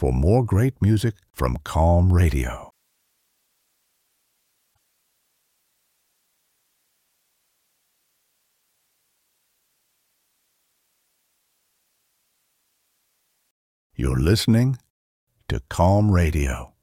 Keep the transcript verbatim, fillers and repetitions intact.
for more great music from Calm Radio. You're listening to Calm Radio.